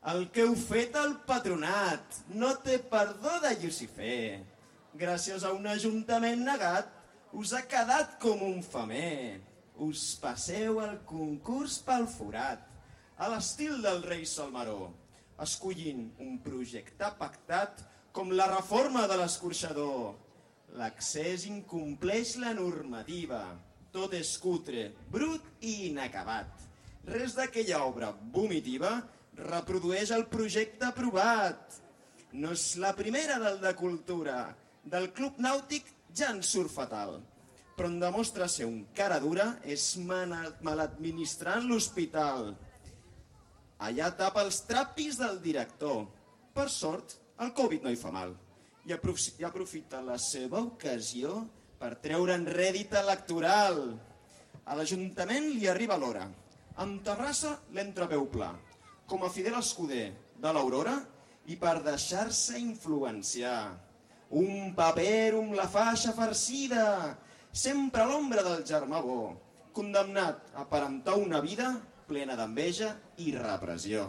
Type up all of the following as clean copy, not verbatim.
El que heu fet al patronat no té perdó de Llucifer. Gràcies a un ajuntament negat us ha quedat com un femer. Us passeu el concurs pel forat, a l'estil del rei Salmeró, escollint un projecte pactat com la reforma de l'escorxador. L'accés incompleix la normativa, tot és cutre, brut i inacabat. Res d'aquella obra vomitiva reprodueix el projecte aprovat. No és la primera del de Cultura, del Club Nàutic ja en surt fatal. Però en demostra ser un cara dura és maladministrant l'hospital. Allà tapa els trapis del director. Per sort, el Covid no hi fa mal. I aprofita la seva ocasió per treure'n rèdit electoral. A l'Ajuntament li arriba l'hora. Amb Terrassa l'entreveu pla, com a Fidel Escuder de l'Aurora i per deixar-se influenciar. Un paper amb la faixa farcida, sempre a l'ombra del germà bo, condemnat a aparentar una vida plena d'enveja i repressió.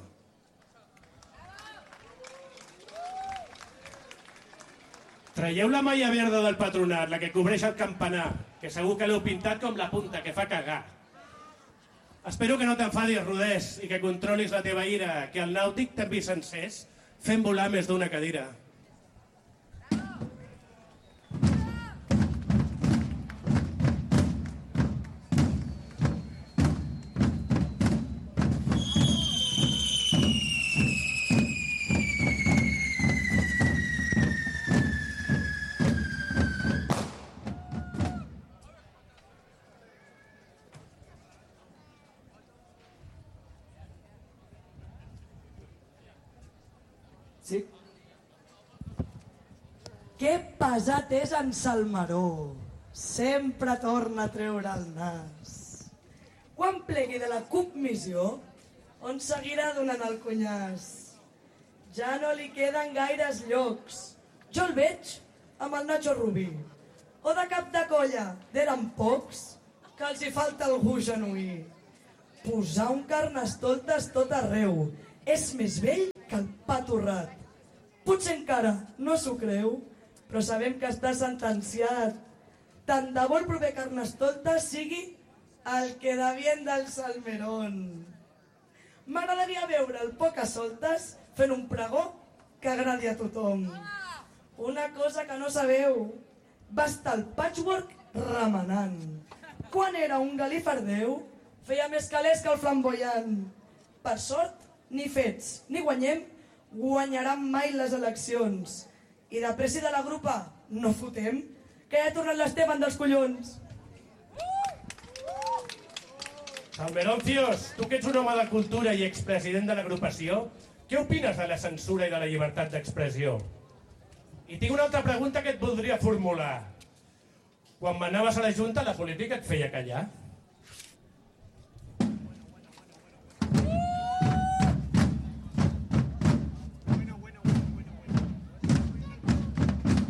Traieu la malla verda del patronat, la que cobreix el campanar, que segur que l'heu pintat com la punta, que fa cagar. Espero que no t'enfadis, Rodés, i que controlis la teva ira, que el Nàutic t'hem vist sencers fent volar més d'una cadira. Sí. Que pesat és en Salmeró. Sempre torna a treure el nas. Quan plegui de la comissió, on seguirà donant el cunyàs? Ja no li queden gaires llocs. Jo el veig amb el Nacho Rubí. O de cap de colla, d'eren pocs, que els hi falta algú genuí. Posar un carnestoltes tot arreu és més vell que el pa torrat. Potser encara no s'ho creu, però sabem que està sentenciat. Tant de bo el proper carnestoltes sigui el que devien del Salmerón. M'agradaria veure el Pocasoltes fent un pregó que agradi a tothom. Una cosa que no sabeu, va estar el patchwork remenant. Quan era un galifardeu, feia més calés que el flamboyant. Per sort, ni fets ni guanyem, guanyaran mai les eleccions. I de pressa de la grupa no fotem, que ja ha tornat l'Esteban dels collons. Salmeroncios, tu que ets un home de cultura i expresident de l'agrupació, què opines de la censura i de la llibertat d'expressió? I tinc una altra pregunta que et voldria formular. Quan manaves a la Junta, la política et feia callar?